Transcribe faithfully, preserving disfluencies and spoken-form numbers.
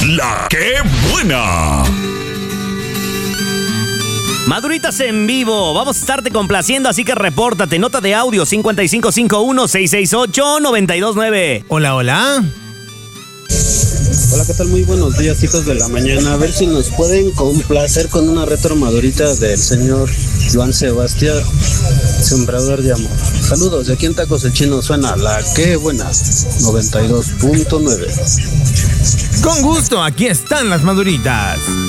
La que buena. Maduritas en vivo, vamos a estarte complaciendo, así que repórtate. Nota de audio cincuenta y cinco cincuenta y uno, seiscientos sesenta y ocho, noventa y dos nueve. Hola, hola. Hola, ¿qué tal? Muy buenos días, hijos de la mañana. A ver si nos pueden complacer con una retro madurita del señor Joan Sebastián, sembrador de amor. Saludos, de aquí en Tacos el Chino suena La que buena, noventa y dos punto nueve. Con gusto, aquí están las maduritas.